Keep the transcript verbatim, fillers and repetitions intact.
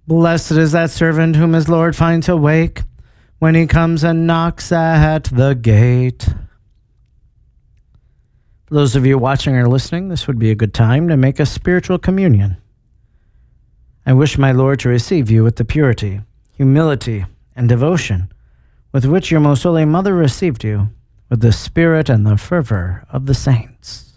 Blessed is that servant whom his Lord finds awake when he comes and knocks at the gate. For those of you watching or listening, this would be a good time to make a spiritual communion. I wish my Lord to receive you with the purity, humility, and devotion with which your most holy mother received you, with the spirit and the fervor of the saints.